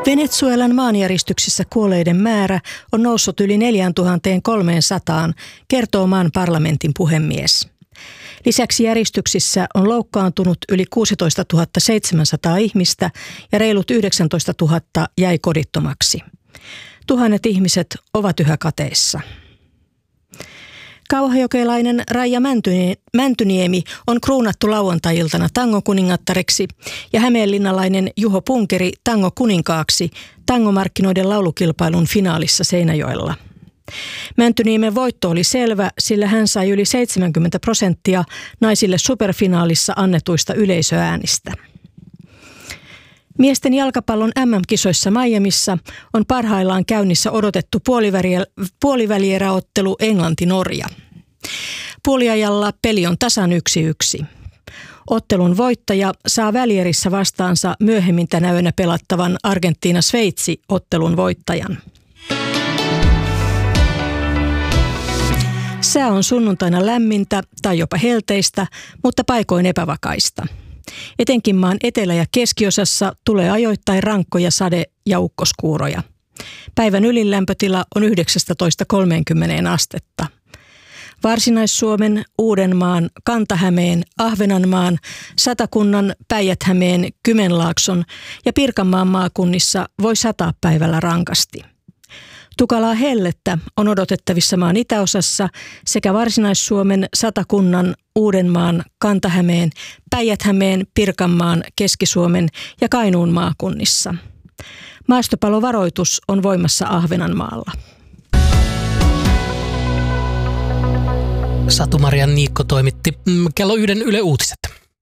Venezuelan maanjäristyksissä kuolleiden määrä on noussut yli 4300, kertoo maan parlamentin puhemies. Lisäksi järjestyksissä on loukkaantunut yli 16 700 ihmistä ja reilut 19 000 jäi kodittomaksi. Tuhannet ihmiset ovat yhä kateissa. Kauhajokelainen Raija Mäntyniemi on kruunattu lauantai-iltana tangokuningattareksi ja hämeenlinnalainen Juho Punkeri tangokuninkaaksi tangomarkkinoiden laulukilpailun finaalissa Seinäjoella. Mäntyniemen voitto oli selvä, sillä hän sai yli 70% naisille superfinaalissa annetuista yleisöäänistä. Miesten jalkapallon MM-kisoissa Miamissa on parhaillaan käynnissä odotettu puolivälieräottelu Englanti-Norja. Puoliajalla peli on tasan 1-1. Ottelun voittaja saa välierissä vastaansa myöhemmin tänä yönä pelattavan Argentiina-Sveitsi-ottelun voittajan. Sää on sunnuntaina lämmintä tai jopa helteistä, mutta paikoin epävakaista. Etenkin maan etelä- ja keskiosassa tulee ajoittain rankkoja sade- ja ukkoskuuroja. Päivän ylinlämpötila on 19–30 astetta. Varsinais-Suomen, Uudenmaan, Kanta-Hämeen, Ahvenanmaan, Satakunnan, Päijät-Hämeen, Kymenlaakson ja Pirkanmaan maakunnissa voi sataa päivällä rankasti. Tukalaa hellettä on odotettavissa maan itäosassa sekä Varsinais-Suomen, Satakunnan, Uudenmaan, Kanta-Hämeen, Päijät-Hämeen, Pirkanmaan, Keski-Suomen ja Kainuun maakunnissa. Maastopalovaroitus on voimassa Ahvenanmaalla. Satu-Maria Niikko toimitti kello 1 Yle Uutiset.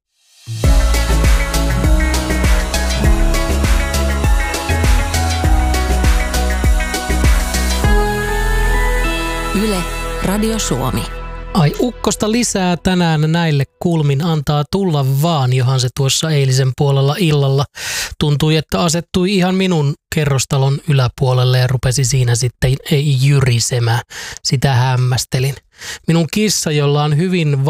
Yle, Radio Suomi. Ai ukkosta lisää tänään näille kulmin, antaa tulla vaan, johan se tuossa eilisen puolella illalla tuntui, että asettui ihan minun kerrostalon yläpuolelle ja rupesi siinä sitten jyrisemään. Sitä hämmästelin. Minun kissa, jolla on hyvin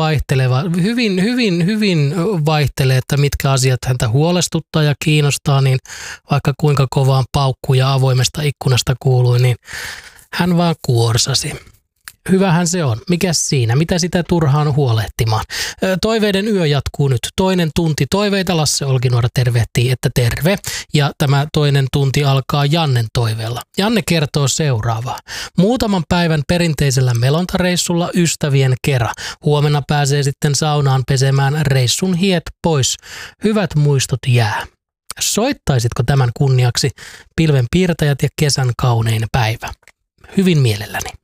vaihtelee, että mitkä asiat häntä huolestuttaa ja kiinnostaa, niin vaikka kuinka kovaan paukkuja avoimesta ikkunasta kuului, niin hän vaan kuorsasi. Hyvähän se on. Mikäs siinä? Mitä sitä turhaan huolehtimaan? Toiveiden yö jatkuu nyt. Toinen tunti toiveita. Lasse Olkinuora tervehtii, että terve. Ja tämä toinen tunti alkaa Jannen toiveella. Janne kertoo seuraavaa. Muutaman päivän perinteisellä melontareissulla ystävien kera. Huomenna pääsee sitten saunaan pesemään reissun hiet pois. Hyvät muistot jää. Soittaisitko tämän kunniaksi Pilvenpiirtäjät ja kesän kaunein päivä? Hyvin mielelläni.